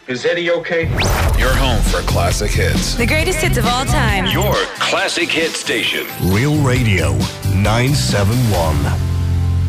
Is Eddie okay? Your home for classic hits. The greatest hits of all time. Your classic hit station. Real Radio 971.